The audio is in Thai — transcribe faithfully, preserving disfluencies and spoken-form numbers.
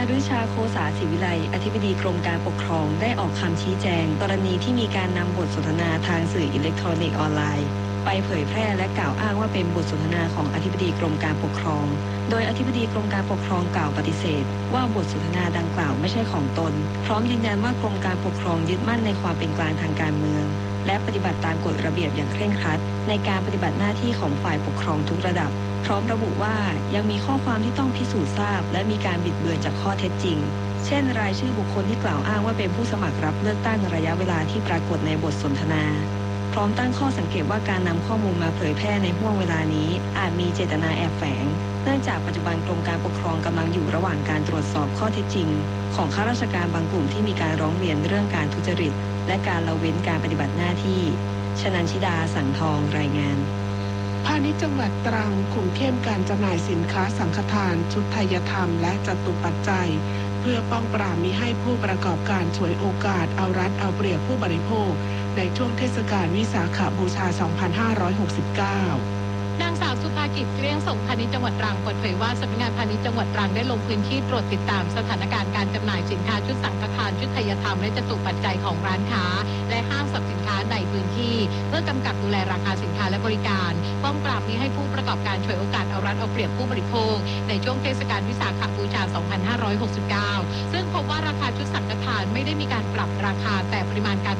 ฤชาโคสาศิวิไลอธิบดีกรมการปกครองได้ออกคำชี้แจงกรณีที่มีการนำบทสนทนาทางสื่ออิเล็กทรอนิกส์ออนไลน์ไปเผยแพร่และกล่าวอ้างว่าเป็นบทสนทนาของอธิบดีกรมการปกครองโดยอธิบดีกรมการปกครองกล่าวปฏิเสธว่าบทสนทนาดังกล่าวไม่ใช่ของตนพร้อมยืนยันว่ากรมการปกครองยึดมั่นในความเป็นกลางทางการเมืองและปฏิบัติตามกฎระเบียบอย่างเคร่งครัดในการปฏิบัติหน้าที่ของฝ่ายปกครองทุกระดับพร้อมระบุว่ายังมีข้อความที่ต้องพิสูจน์ทราบและมีการบิดเบือนจากข้อเท็จจริงเช่นรายชื่อบุคคลที่กล่าวอ้างว่าเป็นผู้สมัครรับเลือกตั้งระยะเวลาที่ปรากฏในบทสนทนาพร้อมตั้งข้อสังเกตว่าการนำข้อมูลมาเผยแพร่ในห่วงเวลานี้อาจมีเจตนาแอบแฝงเนื่องจากปัจจุบันกรมการปกครองกำลังอยู่ระหว่างการตรวจสอบข้อเท็จจริงของข้าราชการบางกลุ่มที่มีการร้องเรียนเรื่องการทุจริตและการละเว้นการปฏิบัติหน้าที่ชนันชิดาสังทองรายงานพาณิชย์จังหวัดตรังคุมเข้มการจำหน่ายสินค้าสังฆทานชุดไทยธรรมและจตุปัจจัยเพื่อป้องปรามมิให้ผู้ประกอบการฉวยโอกาสเอารัดเอาเปรียบผู้บริโภคในช่วงเทศกาลวิสาขบูชา สองพันห้าร้อยหกสิบเก้านางสาวสุภากิจเกลี้ยงส่งพาณิชย์จังหวัดตรังเปิดเผยว่าสำนักงานพาณิชย์จังหวัดตรังได้ลงพื้นที่ตรวจติดตามสถานการณ์การจำหน่ายสินค้าชุดสังฆทานชุดไทยธรรมและจตุปัจจัยของร้านค้าและห้างสรรพสินค้าในพื้นที่เพื่อกำกับดูแลราคาสินค้าและบริการป้องปรามมิให้ผู้ประกอบการฉวยโอกาสเอารัดเอาเปรียบผู้บริโภคในช่วงเทศกาลวิสาขบูชา สองพันห้าร้อยหกสิบเก้า ซึ่งพบว่าราคาชุดสังฆทานไม่ได้มีการปรับราคาแต่ปริมาณการ